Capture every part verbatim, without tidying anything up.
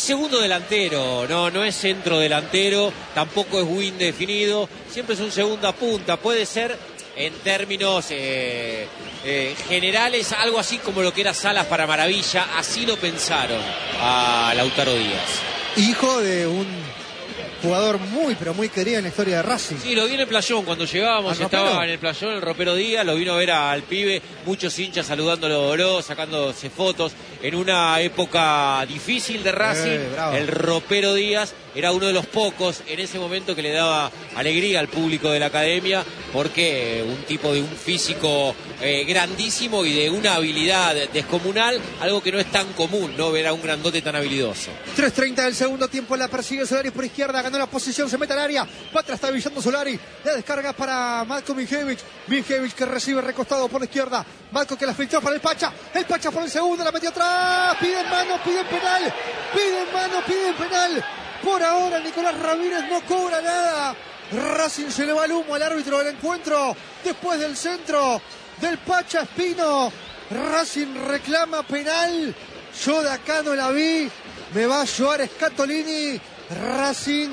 segundo delantero, no, no es centro delantero, tampoco es win definido, siempre es un segunda punta, puede ser en términos eh, eh, generales algo así como lo que era Salas para Maravilla, así lo pensaron a Lautaro Díaz. Hijo de un jugador muy, pero muy querido en la historia de Racing. Sí, lo vi en el playón, cuando llegábamos estaba en el playón el ropero Díaz, lo vino a ver al pibe, muchos hinchas saludándolo, sacándose fotos, en una época difícil de Racing, eh, el ropero Díaz era uno de los pocos en ese momento que le daba alegría al público de la academia, porque un tipo de un físico eh, grandísimo y de una habilidad descomunal, algo que no es tan común, ¿no? Ver a un grandote tan habilidoso. tres treinta del segundo tiempo, la persigue Solari por izquierda, ganó la posición, se mete al área, va atrás, está brillando Solari, la descarga para Matko Miljevich, Miljevich que recibe recostado por la izquierda, Matko que la filtró para el Pacha, el Pacha por el segundo, la metió atrás, piden mano, piden penal, piden mano, piden penal. Por ahora Nicolás Ramírez no cobra nada. Racing se le va el humo al árbitro del encuentro. Después del centro del Pacha Espino, Racing reclama penal. Yo de acá no la vi. Me va a ayudar Scatolini. Racing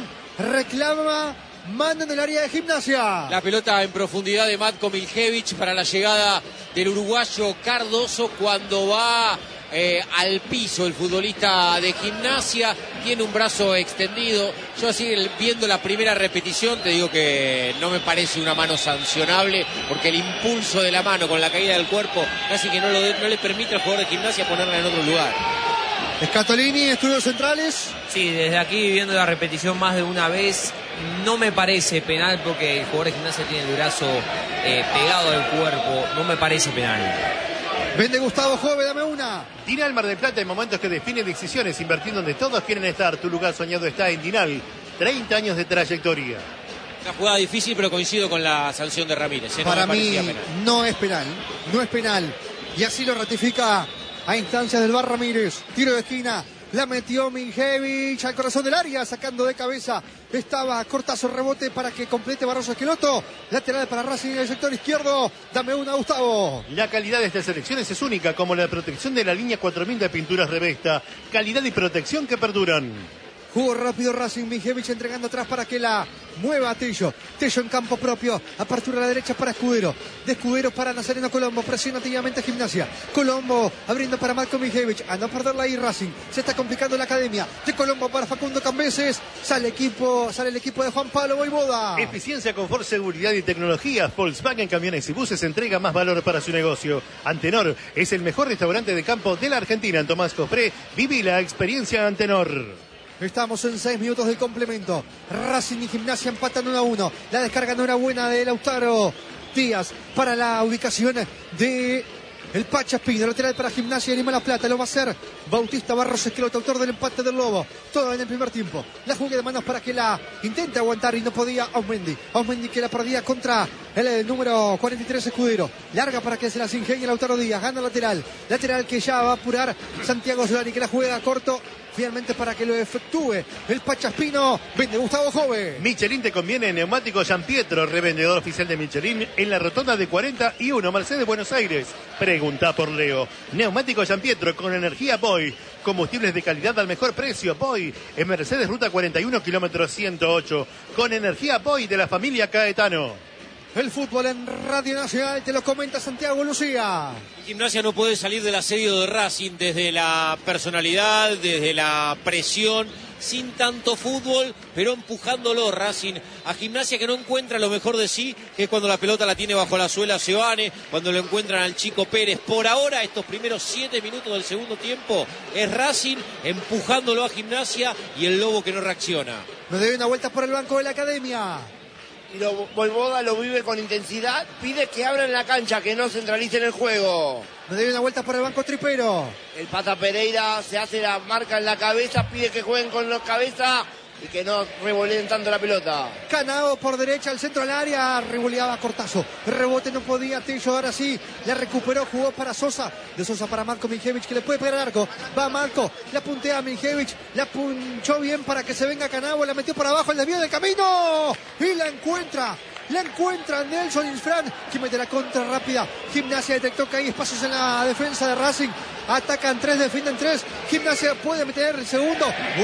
reclama mano en el área de Gimnasia. La pelota en profundidad de Matko Miljevich para la llegada del uruguayo Cardoso cuando va Eh, al piso el futbolista de Gimnasia, tiene un brazo extendido. Yo así viendo la primera repetición te digo que no me parece una mano sancionable, porque el impulso de la mano con la caída del cuerpo casi que no, lo de, no le permite al jugador de Gimnasia ponerla en otro lugar. Scatolini, estudios centrales. Sí, desde aquí viendo la repetición más de una vez, no me parece penal porque el jugador de Gimnasia tiene el brazo eh, pegado al cuerpo, no me parece penal. Vende Gustavo Jove, dame una. Dinal Mar del Plata, en momentos que definen decisiones, invertir donde todos quieren estar. Tu lugar soñado está en Dinal. treinta años de trayectoria. Una jugada difícil, pero coincido con la sanción de Ramírez. ¿eh? No Para me mí penal. no es penal, no es penal. Y así lo ratifica a instancias del V A R Ramírez. Tiro de esquina, la metió Miljevich al corazón del área, sacando de cabeza. Estaba cortazo, rebote para que complete Barroso Esqueloto. Lateral para Racing en el sector izquierdo. Dame una, Gustavo. La calidad de estas selecciones es única, como la protección de la línea cuatro mil de pinturas Revesta. Calidad y protección que perduran. Jugó rápido Racing, Miljevich entregando atrás para que la mueva a Tello. Tello en campo propio, apertura a la derecha para Escudero. De Escudero para Nazareno Colombo, presiona activamente Gimnasia. Colombo abriendo para Matko Miljevich, a no perderla ahí Racing. Se está complicando la academia. De Colombo para Facundo Cambeses. Sale equipo, sale el equipo de Juan Pablo Voivoda. Eficiencia, confort, seguridad y tecnología. Volkswagen Camiones y Buses entrega más valor para su negocio. Antenor es el mejor restaurante de campo de la Argentina. En Tomás Cofré, viví la experiencia Antenor. Estamos en seis minutos del complemento. Racing y Gimnasia empatan uno a uno. La descarga no era buena de Lautaro Díaz para la ubicación de el Pacha Espino. Lateral para Gimnasia y Lima La Plata. Lo va a hacer Bautista Barros Esqueloto, autor del empate del Lobo. Todo en el primer tiempo. La jugué de manos para que la intente aguantar y no podía Osmendi. Osmendi que la perdía contra el, el número cuarenta y tres Escudero. Larga para que se las ingenie Lautaro Díaz. Gana lateral. Lateral que ya va a apurar Santiago Solari, que la juega corto. Finalmente para que lo efectúe el Pachaspino. Vende Gustavo Jove. Michelin te conviene. Neumático Gian Pietro, revendedor oficial de Michelin en la rotonda de cuarenta y uno Mercedes, Buenos Aires. Pregunta por Leo. Neumático Gian Pietro con energía Boy. Combustibles de calidad al mejor precio. Boy en Mercedes, ruta cuarenta y uno, kilómetro ciento ocho. Con energía Boy de la familia Caetano. El fútbol en Radio Nacional, te lo comenta Santiago Lucía. Gimnasia no puede salir del asedio de Racing desde la personalidad, desde la presión, sin tanto fútbol, pero empujándolo Racing a Gimnasia, que no encuentra lo mejor de sí, que es cuando la pelota la tiene bajo la suela Seoane, cuando lo encuentran al Chico Pérez. Por ahora, estos primeros siete minutos del segundo tiempo, es Racing empujándolo a Gimnasia y el Lobo que no reacciona. Nos debe una vuelta por el banco de la academia. Y lo, Voivoda lo vive con intensidad, pide que abran la cancha, que no centralicen el juego. Me dio una vuelta por el banco Tripero. El Pata Pereira se hace la marca en la cabeza, pide que jueguen con la cabeza y que no revoleen tanto la pelota. Canao por derecha, al centro del área, revoleaba Cortazo. Rebote no podía, Tello ahora sí, la recuperó, jugó para Sosa. De Sosa para Matko Miljevich, que le puede pegar al arco. Va Matko, la puntea a Miljevich, la punchó bien para que se venga Canao, la metió por abajo, el desvío del camino. Y la encuentra. La encuentra Nelson Infran, que mete la contra rápida. Gimnasia detectó que hay espacios en la defensa de Racing. Atacan tres, defienden tres. Gimnasia puede meter el segundo.